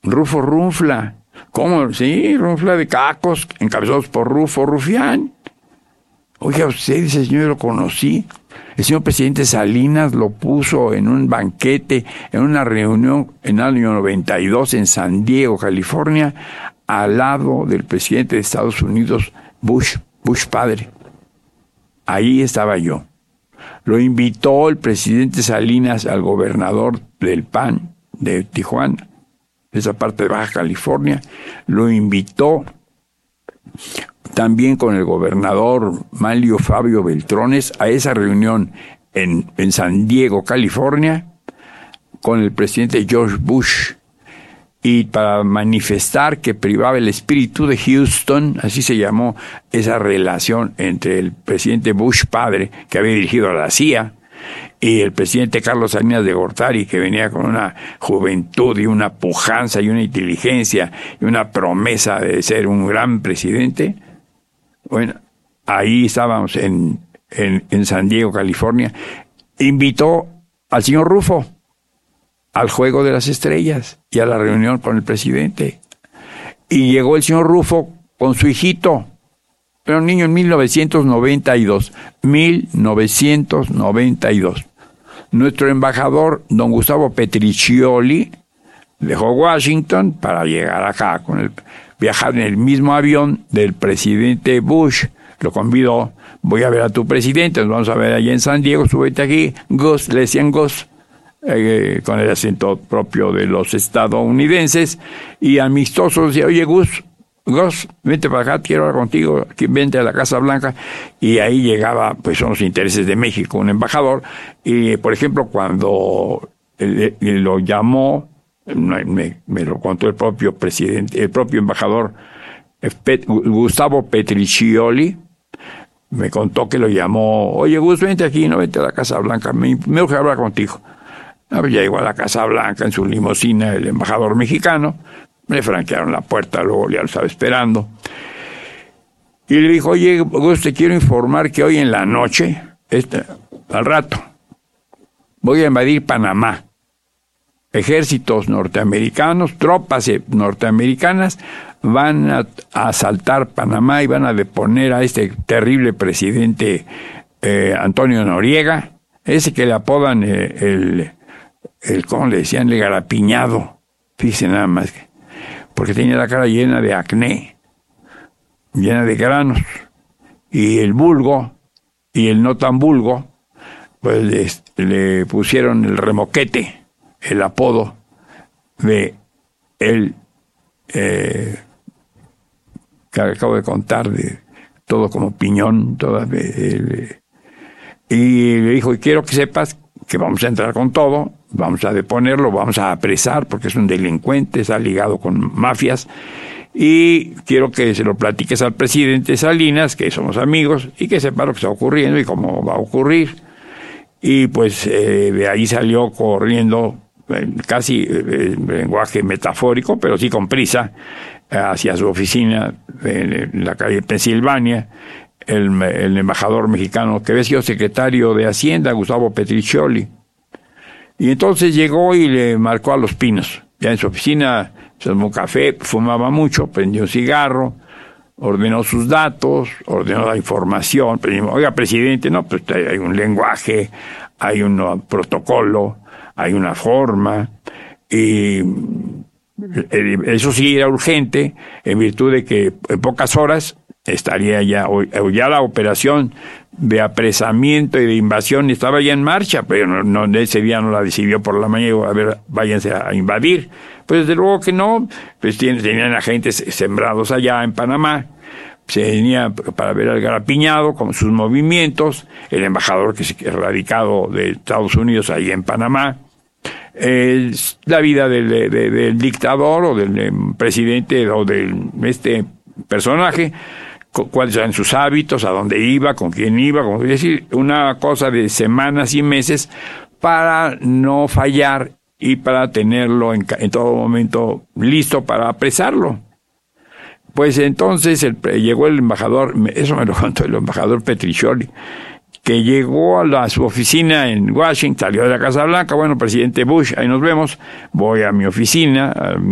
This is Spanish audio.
Rufo Runfla. ¿Cómo? Sí, Runfla de Cacos, encabezados por Rufo Rufián. Oiga, usted, ese señor lo conocí. El señor presidente Salinas lo puso en un banquete, en una reunión en el año 92 en San Diego, California, al lado del presidente de Estados Unidos, Bush padre. Ahí estaba yo. Lo invitó el presidente Salinas al gobernador del PAN de Tijuana, de esa parte de Baja California. Lo invitó también con el gobernador Manlio Fabio Beltrones a esa reunión en San Diego, California, con el presidente George Bush, y para manifestar que privaba el espíritu de Houston, así se llamó esa relación entre el presidente Bush padre, que había dirigido a la CIA, y el presidente Carlos Salinas de Gortari, que venía con una juventud y una pujanza y una inteligencia y una promesa de ser un gran presidente. Bueno, ahí estábamos en San Diego, California. Invitó al señor Rufo al Juego de las Estrellas y a la reunión con el presidente. Y llegó el señor Rufo con su hijito, pero un niño en 1992. Nuestro embajador, don Gustavo Petriccioli, dejó Washington para llegar acá, viajar en el mismo avión del presidente Bush. Lo convidó: voy a ver a tu presidente, nos vamos a ver allá en San Diego, súbete aquí. Gus, le decían Gus, con el acento propio de los estadounidenses, y amistoso decía: oye, Gus, vente para acá, quiero hablar contigo, vente a la Casa Blanca. Y ahí llegaba, pues, son los intereses de México, un embajador. Y, por ejemplo, cuando lo llamó, me lo contó el propio presidente, el propio embajador Gustavo Petriccioli, me contó que lo llamó: oye, Gus, vente aquí, no, vente a la Casa Blanca, me urge hablar contigo. Ya llegó a la Casa Blanca en su limusina el embajador mexicano, le franquearon la puerta, luego ya lo estaba esperando. Y le dijo: oye, Gus, te quiero informar que hoy en la noche, al rato, voy a invadir Panamá. Ejércitos norteamericanos, tropas norteamericanas van a asaltar Panamá y van a deponer a este terrible presidente Antonio Noriega, ese que le apodan ¿cómo le decían? El garapiñado. Fíjense nada más, porque tenía la cara llena de acné, llena de granos, y el vulgo y el no tan vulgo, pues le pusieron el remoquete, el apodo de él, que acabo de contar, de todo como piñón, y le dijo: y quiero que sepas que vamos a entrar con todo, vamos a deponerlo, vamos a apresar, porque es un delincuente, está ligado con mafias, y quiero que se lo platiques al presidente Salinas, que somos amigos, y que sepa lo que está ocurriendo y cómo va a ocurrir. Y pues de ahí salió corriendo, casi en lenguaje metafórico, pero sí con prisa, hacia su oficina en la calle Pensilvania, el embajador mexicano que había sido secretario de Hacienda, Gustavo Petriccioli. Y entonces llegó y le marcó a Los Pinos. Ya en su oficina se tomó café, fumaba mucho, prendió un cigarro, ordenó sus datos, ordenó la información. Oiga, presidente, no, pues hay un lenguaje, hay un protocolo, hay una forma, y eso sí era urgente, en virtud de que en pocas horas estaría ya la operación de apresamiento y de invasión estaba ya en marcha, pero no ese día no la decidió por la mañana: a ver, váyanse a invadir. Pues desde luego que no, pues tenían agentes sembrados allá en Panamá. Se venía para ver al garapiñado con sus movimientos, el embajador que es radicado de Estados Unidos ahí en Panamá, la vida del dictador o del presidente o del personaje, cuáles eran sus hábitos, a dónde iba, con quién iba, es decir, una cosa de semanas y meses para no fallar y para tenerlo en todo momento listo para apresarlo. Pues entonces llegó el embajador, eso me lo contó el embajador Petriccioli, que llegó a su oficina en Washington, salió de la Casa Blanca: bueno, presidente Bush, ahí nos vemos. Voy a mi oficina,